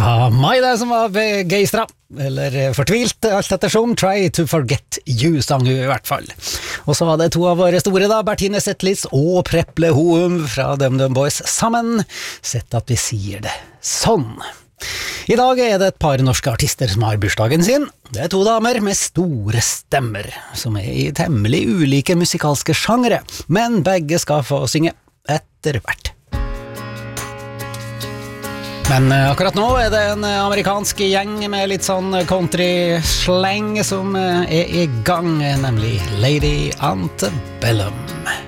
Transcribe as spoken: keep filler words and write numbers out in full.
Ja, meg det som var begeistra, eller fortvilt, alt ettersom. Try to forget you, sang hun i hvert fall. Og så var det to av våre store da, Bertine Zetlitz og Preple Houm fra DumDum Boys sammen. Sett at vi sier det sånn. I dag er det et par norske artister som har bursdagen sin. Det er to damer med store stemmer, som er i temmelig ulike musikalske sjangere, men begge skal få synge etter hvert. Men akkurat nå er det en amerikansk gjeng med litt sånn country-sleng som er i gang, nemlig Lady Antebellum.